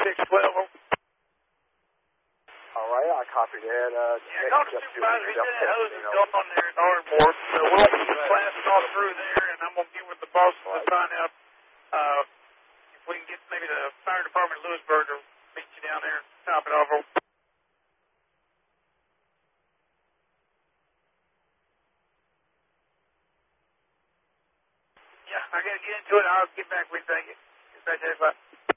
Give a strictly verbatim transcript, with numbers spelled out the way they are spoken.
six twelve. All right, I copy that. Uh, yeah, call the supervisor. He said that hose is going on there in Ardmore, so we'll keep blasting all through there, and I'm going to get with the boss to find out uh, if we can get maybe the fire department in Lewisburg to meet you down there and top it off. Yeah, I got to get into it. I'll get back with you. Get back there. Bye.